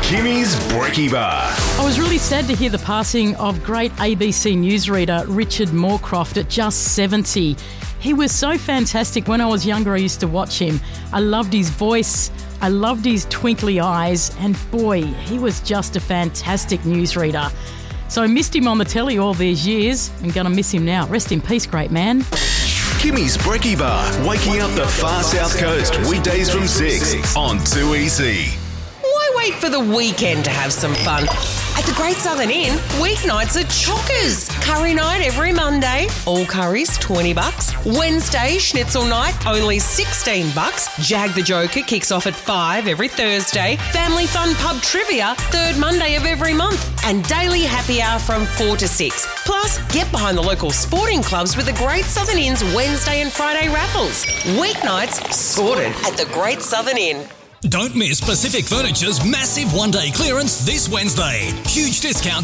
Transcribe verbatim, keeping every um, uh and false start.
Kimmy's Brekkie Bar. I was really sad to hear the passing of great A B C newsreader Richard Moorcroft at just seventy. He was so fantastic. When I was younger, I used to watch him. I loved his voice. I loved his twinkly eyes. And boy, he was just a fantastic newsreader. So I missed him on the telly all these years. I'm going to miss him now. Rest in peace, great man. Kimmy's Brekkie Bar, waking up the far south coast, weekdays from six on two E C. Why wait for the weekend to have some fun? At the Great Southern Inn, weeknights are chockers. Curry night every Monday, all curries twenty bucks. Wednesday, schnitzel night, only sixteen bucks. Jag the Joker kicks off at five every Thursday. Family fun pub trivia, third Monday of every month. And daily happy hour from four to six. Plus, get behind the local sporting clubs with the Great Southern Inn's Wednesday and Friday raffles. Weeknights sorted at the Great Southern Inn. Don't miss Pacific Furniture's massive one-day clearance this Wednesday. Huge discounts